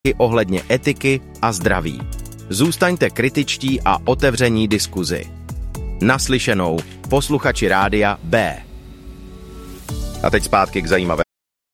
ohledně etiky a zdraví. Zůstaňte kritičtí a otevření diskuzi. Naslyšenou, posluchači Rádia B. A teď zpátky k zajímavé